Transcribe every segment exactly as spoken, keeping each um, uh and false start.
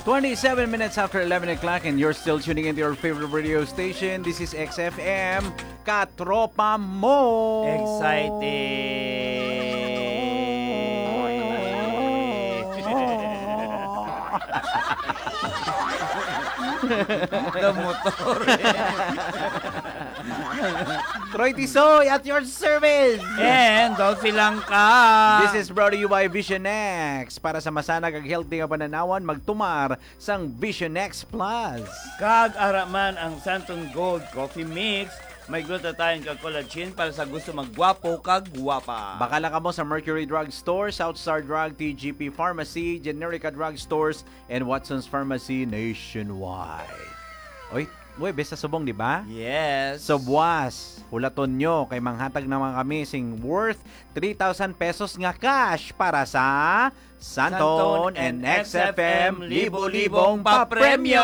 twenty-seven minutes after eleven o'clock and you're still tuning into your favorite radio station. This is X F M, Katropa Mo! The motor. Troy Tisoy at your service! And Dolphy Langka. This is brought to you by Vision X. Para sa masanag ag healthy nga pananawan, magtumar sang Vision X Plus. Kag araman ang Santon Gold Coffee Mix. May glutathione kag collagen para sa gusto magwapo kag guwapa. Bakala ka mo sa Mercury Drug Store, Southstar Drug, T G P Pharmacy, Generica Drug Stores, and Watson's Pharmacy nationwide. Oy, Uy, besta subong, di ba? Yes. So, buwas, hulaton nyo kay manghatag naman kami sing worth three thousand pesos nga cash para sa Santon, Santon and X F M libo-libong papremyo.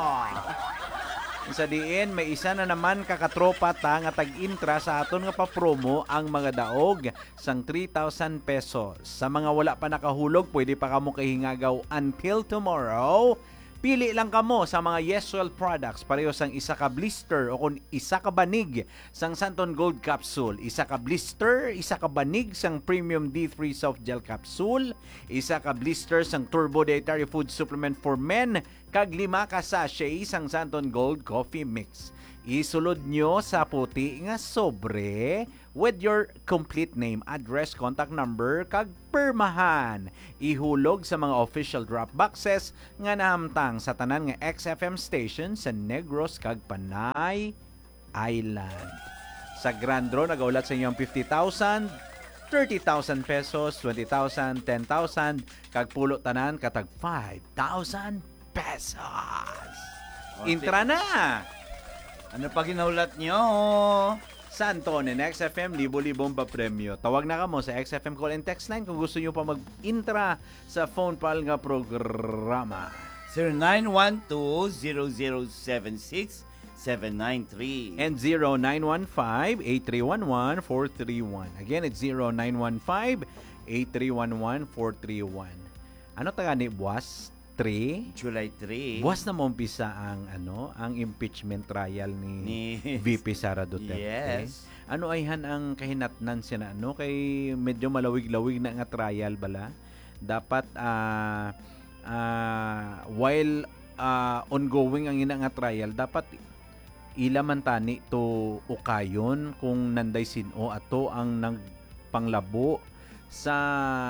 Sa diin, may isa na naman kakatropa ta nga tag-intra sa aton nga pa-promo ang mga daog sang three thousand pesos. Sa mga wala pa nakahulog, pwede pa kamo kahingagaw until tomorrow. Pili lang kamo sa mga Yeswell products pareho sang isa ka blister o kung isa ka banig sang Santon Gold Capsule, isa ka blister, isa ka banig sang Premium D three Soft Gel Capsule, isa ka blister sang Turbo Dietary Food Supplement for Men, kag lima ka sachet sang Santon Gold Coffee Mix. Isulod nyo sa puti nga sobre with your complete name, address, contact number, kag permahan. Ihulog sa mga official drop boxes nga nahamtang sa tanan nga X F M station sa Negros kag Panay Island. Sa Grand Draw, nagaulat sa inyo ang fifty thousand, thirty thousand pesos, twenty thousand, ten thousand, kag pulo tanan katag five thousand pesos. Intra na! Ano pa ginaulat nyo? Santon and X F M, libo-libong pa-premyo. Tawag na ka mo sa X F M call and text line kung gusto nyo pa mag-intra sa phone pal nga programa. zero nine one two, zero zero seven six, seven nine three And zero nine one five, eight three one one, four three one. Again, it's zero nine one five, eight three one one, four three one. Ano taga ni Buwas? three? July three. Buwas na umpisa ang ano, ang impeachment trial ni, Ni V P Sara Duterte. Yes. Ano ayhan ang kahinatnan siya na ano kay medyo malawig-lawig na nga trial bala. Dapat uh, uh, while uh, ongoing ang ina nga trial, dapat ila man tani to ukayon kung nanday sino ato ang nagpanglabo sa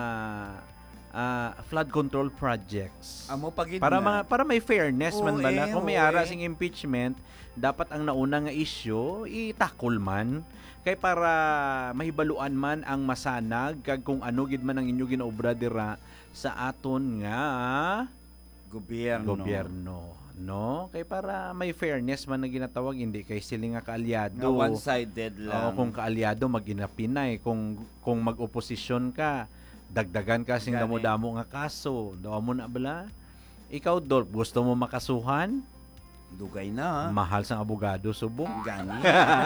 Uh, flood control projects. Amo pagid para na. mga para may fairness Oo, man bala eh, kung may oo, ara eh. sing impeachment, dapat ang nauna nga issue itakol man kay para mahibaluan man ang masanag kag kung ano gid man ang inyo ginaobra dira sa aton nga gobyerno. gobyerno, no? Kay para may fairness man na ginatawag, hindi kay sila nga kaalyado. Na one-sided lang. Oo, kung kaalyado maginapinay, kung kung mag-oposisyon ka, dagdagan ka sing Gani. damo-damo nga kaso. Daw mo na bala. Ikaw, Dolph, gusto mo makasuhan? Dugay na. Mahal sang abogado, subong. Gani.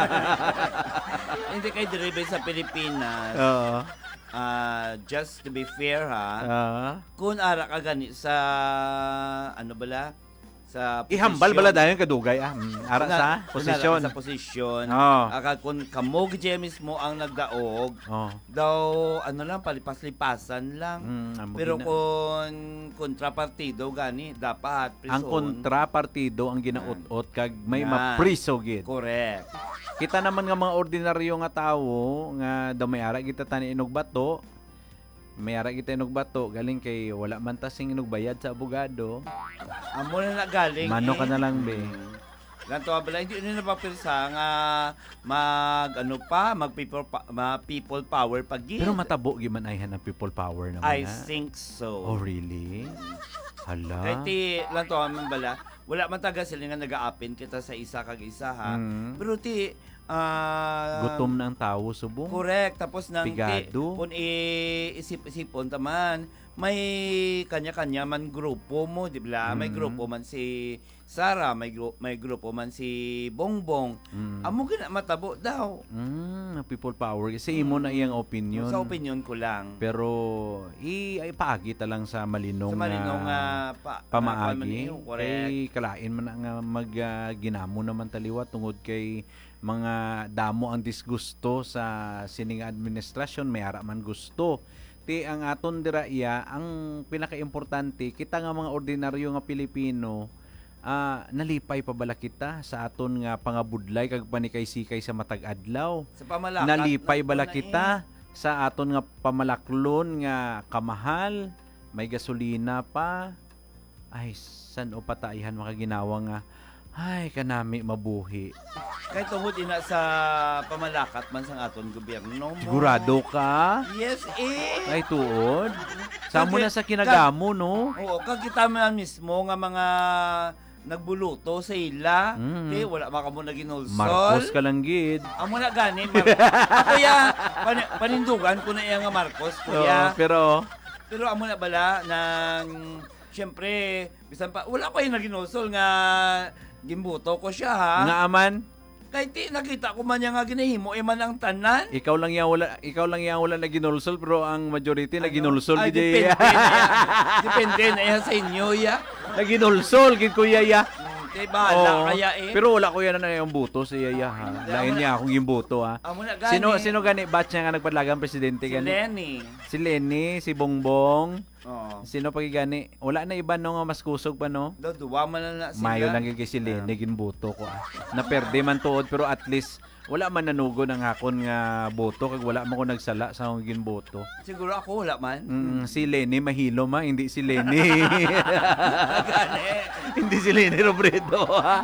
Hindi kay derive sa Pilipinas. Oo. Uh, just to be fair ha. Ah. Kung ara ka gani sa ano bala? Sa Ihambal bala dahil kadugay ah. Mm, Ara sa posisyon. Sa posisyon. Oo. Aka kung kamog jemis mo ang nagdaog, Oh. daw ano lang palipas-lipasan lang. Mm, amo Pero gina- kung kontrapartido gani dapat prison. ang kontrapartido ang ginaut-ot kag may Yan. mapriso gid. Correct. Kita naman nga mga ordinaryo nga tawo nga daw may ara kita tani inog bato. May ara kita inog bato galing kay wala man ta sing inog bayad sa abogado. Amo na nagaling. Mano ka na lang, be. Ganto abala hindi na napapirsa nga mag ano pa mag people pa, ma people power pag Pero matabo giman ayhan ang people power naman. I ha? think so. Oh really? Hala. Kaya ti lang to man bala. Wala man taga sila nga nag-aapin kita sa isa kag isa ha. Mm. Pero ti ah, Gutom na ang tao subong. correct tapos nang ti Pigado. kun iisip-isipon taman may kanya-kanya man grupo mo, di ba? May Mm. grupo man si Sara, may gru- may grupo man si Bongbong. Mm. Amo gina matabo daw. Mm, people power. Kasi imo na iyang opinion. Sa opinion ko lang. Pero i ay paagi ta lang sa malinong Sa malinaw nga nga pa, pamaagi. nga- correct. Kay kalain man na nga mag ah, ginamo naman taliwa tungod kay mga damo ang disgusto sa sining administrasyon, may ara man gusto. Ti ang aton dira iya ang pinakaimportante kita nga mga ordinaryo nga Pilipino, ah nalipay pa bala kita sa aton nga pangabudlay kag panikay-sikay sa matag adlaw. Sa pamalakat. Nalipay na- bala na- kita sa aton nga pamalaklon nga kamahal, may gasolina pa. Ay san o pataihan makaginawa nga ay kanami mabuhi. Kay tungod ina sa pamalakat man sang aton gobyerno mo. Sigurado ka? Yes, eh. Ay tuod. Samo na sa kinagamo no. Oo, kag kita man mismo nga mga nagbuluto sa ila, Mm. eh, wala ba ka mo na ginulsol? Marcos ka lang gid. Amo na gani, Mar- ako ya, pan- panindugan ko na iya nga Marcos, Oo, kuya. pero Pero amo na bala nang siyempre, bisan pa wala ko yung naginulsol nga gimbuto ko siya ha. nga aman Kay ti nakita ko man niya nga ginahimo eh man ang tanan. ikaw lang yang wala ikaw lang yang wala na ginulsol pero ang majority na ginulsol Ay, gid depende ya. na yan. Depende na yan sa inyo ya. Na ginulsol gid kuya ya. Kay bahala Oo. kaya eh. Pero wala ko yan na yung buto si Yaya ha. Lain niya akong yung buto ha. amo na gani. Sino sino gani batch niya nga nagpadlagang presidente Si gani? Lenny. Si Lenny, si Bongbong. Oo. Sino pa gani? Wala na iba no nga mas kusog pa no. Do duwa man na na sila. Mayo lang gyud kay si Lenny ginbuto ko ah. Naperde man tuod pero at least wala man nanugo ng hakon nga boto kag wala man ko nagsala sa akong ginboto. Siguro ako wala man. Mm, si Lenny mahilo ma, hindi si Lenny. Gani. hindi si Lenny Robredo ha.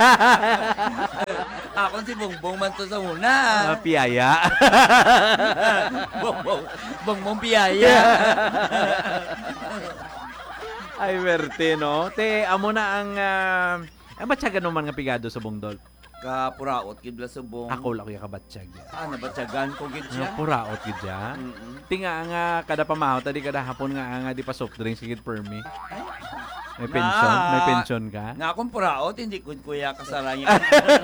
Ako si Bongbong man to sa una. Ah, piyaya. Bongbong. Bongbong piyaya. Ay, werte, no? Te, amo na ang... Uh, ang batsagan naman nga pigado sa Bongdol. Kapuraot kidla subong. Ako lang yung kabatsag. Ah, nabatyagan ko gid siya. Nga puraot gid ya. Mm-mm. Tinga nga kada pamahaw tadi kada hapon nga nga di pa soft drinks gid per me. May pension, Na- may pension ka. Nga akong puraot, hindi ko kuya kasaranya.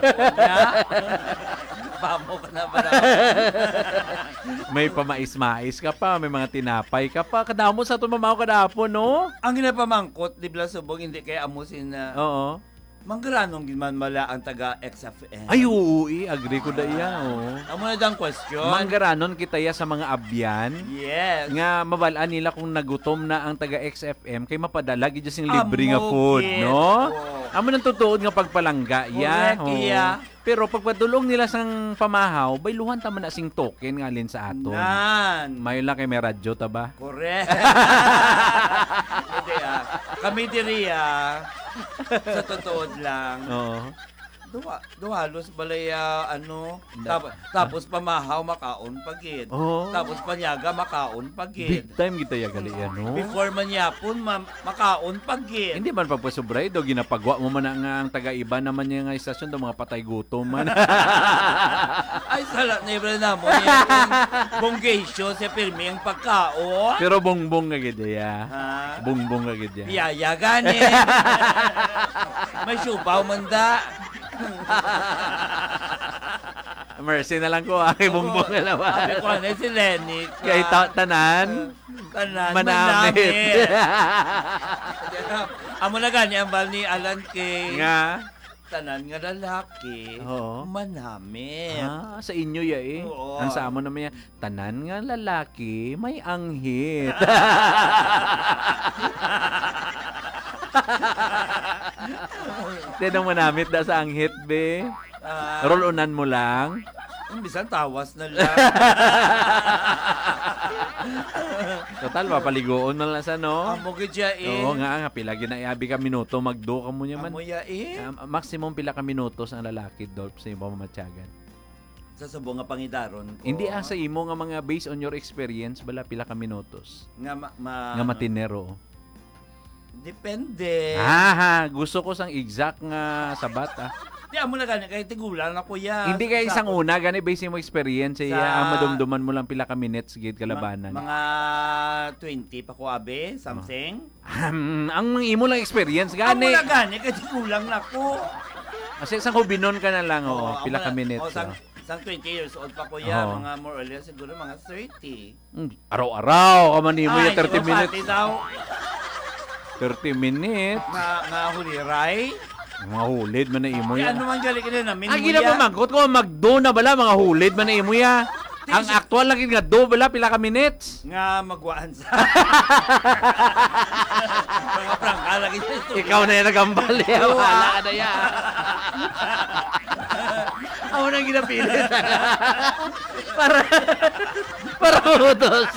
Pamo ka na pala. May pamais-mais ka pa, may mga tinapay ka pa. Kadamo sa to mamahaw kada hapon, no? Ang ginapamangkot, di ba subong, hindi kaya amusin na. Oo. Manggaranong giman mala ang taga X F M. Ay, oo, i, agree ko da iya, oo. Amo na dang question. Manggaranon kita ya sa mga abyan. Yes. Nga mabalaan nila kung nagutom na ang taga X F M kay mapadala gid sing libre nga Amo, food, kid. no? Oo. Amo nang tutuod nga pagpalangga ya. Correct, oo. iya. Pero pagpadulong nila sang pamahaw, bayluhan ta man na sing token nga alin sa aton. Nan. Mayo lang kay may radyo ta ba? Correct. Hindi ah. Kami diri ah. Sa totoo lang. Oo. Duwa, duhalos balaya ano, tapos, tapos pamahaw makaon pagid. Oo. Tapos panyaga makaon pagid. Big time kita ya gali yan, no? Before man yapon ma- makaon pagid. Hindi man pagpasubray do ginapagwa mo man nga ang taga-iba naman niya nga istasyon do mga patay gutom man. Ay salat na ibra na mo niya. Bonggesyo sa pirmi ang pagkaon. Pero bongbong nga gid ya. Ha? Bongbong nga gid ya. Biyaya gani. May supaw man da. Mercy na lang ko ah, kay bongbong na naman. Sabi ko na si Lenny. Kay ta- tanan, Tanan. manamit. manamit. Amo na gani ang bal ni Alan kay Nga. tanan nga lalaki. Oo. Manamit. Ah, sa inyo ya eh. Oo. Ang sa amo naman yan, tanan nga lalaki, may anghit. Tinang manamit da sa anghit, be. Ah, Rolonan mo lang. ang bisan tawas na lang. Total, papaligoon man lang sa no. Amo gid siya eh. Oo nga, nga, pila ginaiabi ka minuto, magdo ka mo niya man. Amo ya eh. Um, maximum pila ka minutos ang lalaki, Dolph, sa iyong pamamatyagan. Sa subong nga pangidaron ko. Hindi ang sa imo nga mga based on your experience, bala pila ka minutos. nga ma, ma- Nga matinero. Depende. Ah, ha, gusto ko sang exact nga sabat ah. Di amo na gani kay tigulang na kuya. Hindi kay Sa- isang una, gani base mo experience, Sa- iya, ang madumduman mo lang pila ka minutes gid kalabanan. Ma- mga twenty pa ko abe, something. Hmm, ang mga imo lang experience, Amo gani. na gani kay tigulang na ko. Kasi isang hubinon ka na lang, Oo, oh, pila amo ka na- minutes. Oh, sang, oh. sang twenty years old pa kuya, Oo. mga more or less siguro mga thirty. Hmm, araw-araw ka man imo Ay, ya thirty siguro minutes. pati daw thirty minutes. nga nga huliray. Mga hulid man na imo Kaya ya. ano man gali ka na namin Ang gina pa magkot ko magdo na bala mga hulid man na imo ya. Ang actual lagi nga do bala pila ka minutes. nga magwaan sa mga prangka lagi sa ito. Ikaw na yung nagambal ya. Oo, Wala ah. ka na ya. Ako nang ginapilit. para para utos.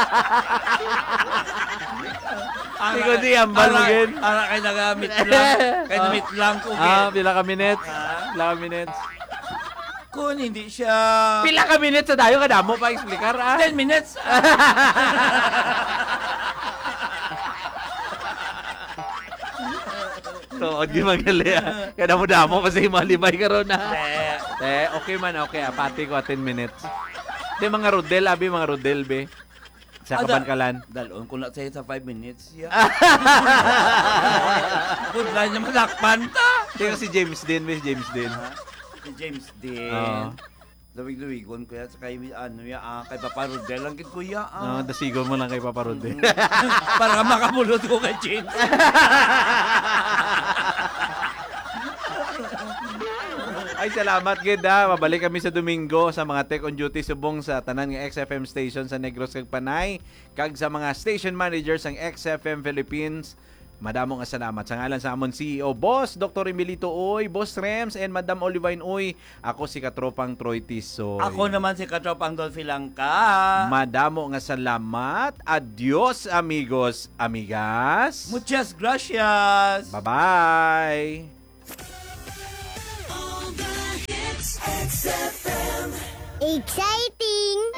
Ikaw di ambal mo gin. Ara kay nagamit lang. Kay namit lang ko Ah, gin. pila ka minutes? Ah. Pila ka minutes? Kung hindi siya Pila ka minutes sa dayo ka damo pa explicar ah. ten minutes. So, di magali ah. Kaya mo damo kasi malibay ka ron ah. Eh, Eh, okay man, okay. ah. Pati ko ah, ten minutes. Di mga rodel, abi, mga rodel, be. Sa Ah, kabankalan. dalon ko na sa'yo sa five minutes. Yeah. Good line naman lakpan ta. Tingnan si James Dean, be, si James Dean. Ah, Si James Dean. Oo. Lawig-lawigon ko yan sa kay, ano ya, ah, kay Papa Rodel lang kit kuya. Ah, Ah. dasigon mo lang kay Papa Rodel. Para makamulot ko kay James. Ay, salamat, gid ha. Mabalik kami sa Domingo sa mga Tech on Duty subong sa tanan nga X F M station sa Negros kag Panay, kag sa mga station managers ng X F M Philippines. Madamo nga salamat sa ngalan sa amon C E O Boss Doctor Emilito Uy, Boss Rems and Madam Olivine Uy. Ako si Katropang Troy Tisoy. Ako naman si Katropang Dolphy Langka. Madamo nga salamat. Adios amigos, amigas. Muchas gracias. Bye-bye. Exciting!